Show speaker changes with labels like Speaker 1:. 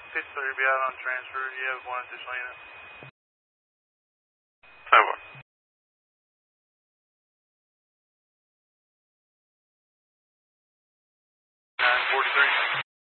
Speaker 1: Pittsburgh, be out on transfer. You have one additional unit.
Speaker 2: 10-4.